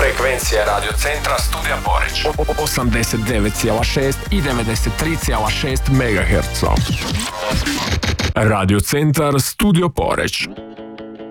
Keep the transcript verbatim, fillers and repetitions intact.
Frekvencija Radio Centra Studija Poreć. osamdeset devet zarez šest i devedeset tri zarez šest megaherca. Radio Centar Studio Poreć.